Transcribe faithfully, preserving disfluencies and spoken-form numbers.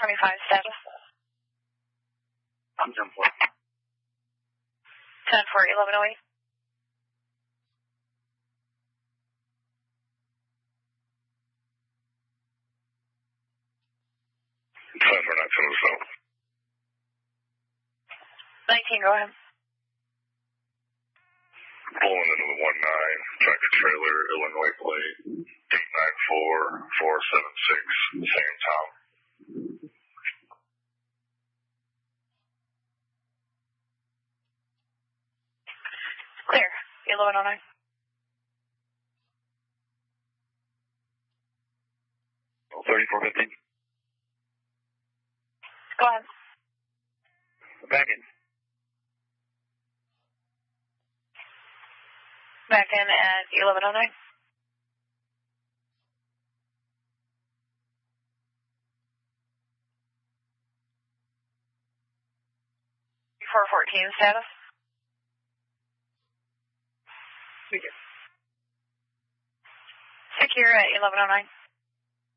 twenty-five status. I'm ten four. ten for eleven oh eight. ten for nineteen oh seven. nineteen, go ahead. Pulling into the one nine, tractor trailer, Illinois plate, eight nine four four seven six, Sam Tom. Clear, eleven oh nine. thirty-four fifteen. Go ahead. Back in. Back in at eleven oh nine. four fourteen status. Secure. Secure at eleven oh nine.